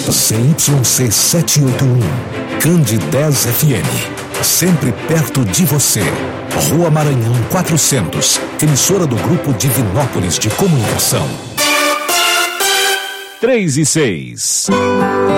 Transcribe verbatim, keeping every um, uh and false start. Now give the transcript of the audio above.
C Y C setecentos e oitenta e um, Candidez F M. Sempre perto de você. Rua Maranhão quatrocentos, emissora do Grupo Divinópolis de Comunicação. Três e seis.